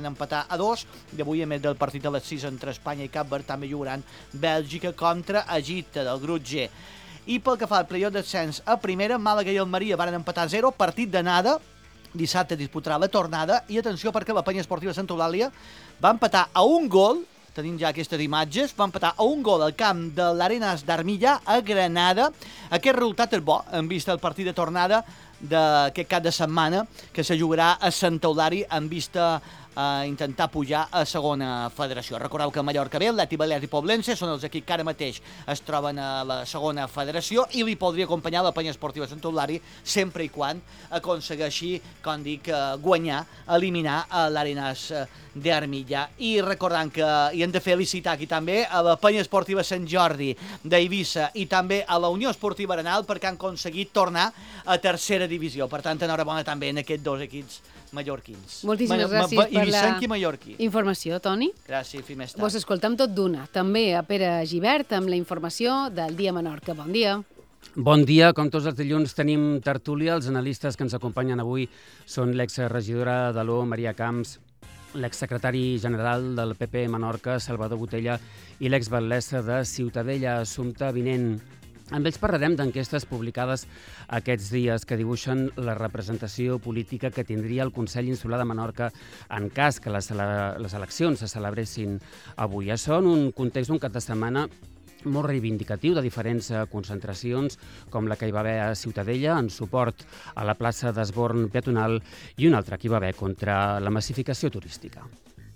van empatar a 2, i avui, a més del partit a les 6 entre Espanya i Cap Verd, també jugaran Bèlgica contra Egipte, del grup G. I pel que fa al playoff d'ascens a primera, Màlaga i Almeria van empatar a 0, partit d'anada, dissabte disputarà la tornada, i atenció perquè la Penya Esportiva Santa Eulàlia va empatar a un gol, tenim ja aquestes imatges, va empatar a un gol al camp de l'Arenas d'Armilla a Granada. Aquest resultat és bo, en vista del partit de tornada d'aquest cap de setmana, que se jugarà a Santa Eulàlia en vista a intentar pujar a segona federació. Recordeu que Mallorca B, l'Atlètic Balears i Poblense són els equips que ara mateix es troben a la segona federació i li podria acompanyar la Penya Esportiva Santa Eulàlia sempre i quan aconsegueixi, com dic, guanyar, eliminar l'Arenas d'Armilla. I recordant que hi hem de felicitar aquí també a la Penya Esportiva Sant Jordi d'Eivissa i també a la Unió Esportiva Arenal perquè han aconseguit tornar a tercera divisió. Per tant, enhorabona també en aquests dos equips mallorquins. Moltíssimes gràcies per la informació, Toni. Gràcies, fins més tard. Vos escoltem tot d'una. També a Pere Gibert amb la informació del Dia Menorca. Bon dia. Bon dia. Com tots els dilluns tenim tertúlia. Els analistes que ens acompanyen avui són l'exregidora d'Aló, Maria Camps, l'exsecretari general del PP Menorca, Salvador Botella, i l'exbatlessa de Ciutadella, Assumpta Vinent. Amb ells parlarem d'enquestes publicades aquests dies que dibuixen la representació política que tindria el Consell Insular de Menorca en cas que les eleccions se celebressin avui. Això en un context d'un cap de setmana molt reivindicatiu de diferents concentracions, com la que hi va haver a Ciutadella en suport a la plaça d'Esborn peatonal i una altra que hi va haver contra la massificació turística.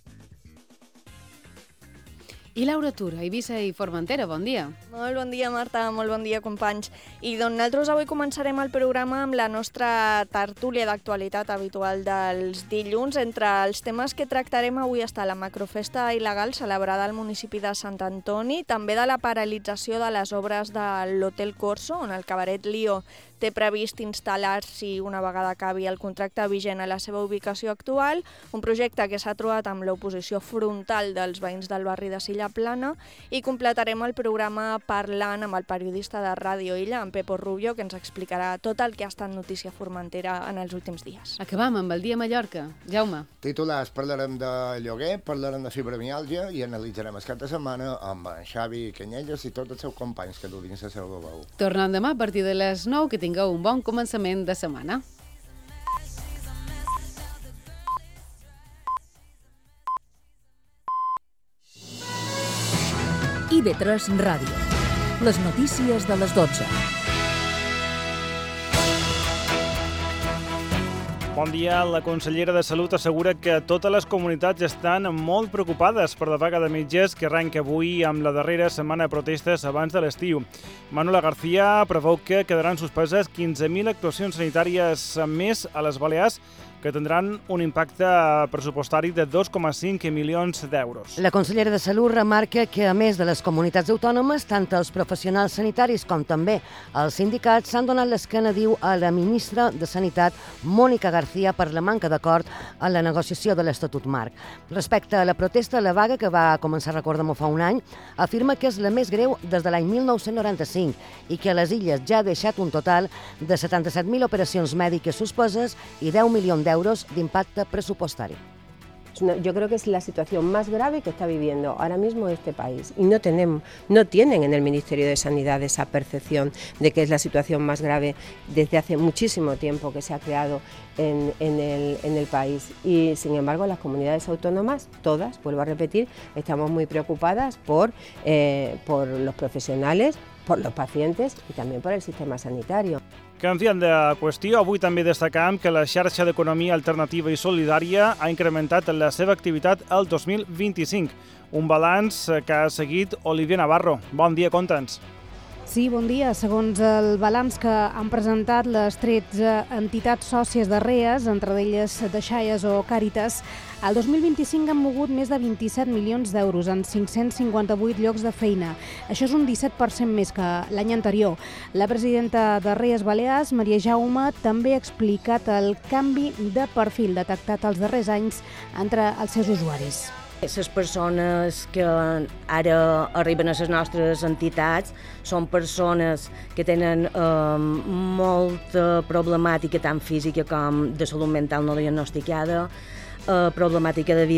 I Laura Tura, Eivissa i Formentera, bon dia. Molt bon dia, Marta, molt bon dia, companys. I doncs nosaltres avui començarem el programa amb la nostra tertúlia d'actualitat habitual dels dilluns. Entre els temes que tractarem avui està la macrofesta il·legal celebrada al municipi de Sant Antoni, també de la paralització de les obres de l'Hotel Corso, on el cabaret Lío té previst instal·lar-s'hi una vegada acabi el contracte vigent a la seva ubicació actual, un projecte que s'ha trobat amb l'oposició frontal dels veïns del barri de Silla Plana, i completarem el programa parlant amb el periodista de Ràdio Illa, en Pepo Rubio, que ens explicarà tot el que ha estat notícia Formentera en els últims dies. Acabam amb el Dia Mallorca. Jaume. Titulars: parlarem de lloguer, parlarem de fibromiàlgia i analitzarem el cap de setmana amb en Xavi Canyelles i tots els seus companys que du dins la seva veu. Tornant demà a partir de les 9, que tingueu un bon començament de setmana. IB3 Ràdio. Les notícies de les 12. Bon dia. La consellera de Salut assegura que totes les comunitats estan molt preocupades per la vaga de metges que arrenca avui amb la darrera setmana de protestes abans de l'estiu. Manuela García preveu que quedaran suspeses 15.000 actuacions sanitàries més a les Balears, que tindran un impacte pressupostari de 2,5 milions d'euros. La consellera de Salut remarca que, a més de les comunitats autònomes, tant els professionals sanitaris com també els sindicats s'han donat l'esquena, diu, a la ministra de Sanitat, Mònica García, per la manca d'acord en la negociació de l'Estatut Marc. Respecte a la protesta, la vaga, que va començar, recordem-ho, fa un any, afirma que és la més greu des de l'any 1995 i que a les Illes ja ha deixat un total de 77.000 operacions mèdiques suspeses i 10 milions d'euros d'impacte pressupostari. Yo creo que es la situación más grave que está viviendo ahora mismo este país y no tienen en el Ministerio de Sanidad esa percepción de que es la situación más grave desde hace muchísimo tiempo que se ha creado en el país. Y sin embargo las comunidades autónomas, todas, vuelvo a repetir, estamos muy preocupadas por los profesionales, por los pacientes y también por el sistema sanitario. Canviant de qüestió, avui també destacam que la xarxa d'economia alternativa i solidària ha incrementat la seva activitat el 2025. Un balanç que ha seguit Olivier Navarro. Bon dia, conta'ns. Sí, bon dia. Segons el balanç que han presentat les 13 entitats sòcies de REAS, entre elles Deixalles o Càritas, el 2025 han mogut més de 27 milions d'euros en 558 llocs de feina. Això és un 17% més que l'any anterior. La presidenta de REAS Balears, Maria Jaume, també ha explicat el canvi de perfil detectat els darrers anys entre els seus usuaris. Les persones que ara arriben a les nostres entitats són persones que tenen molta problemàtica tant física com de salut mental no diagnosticada, problemàtica de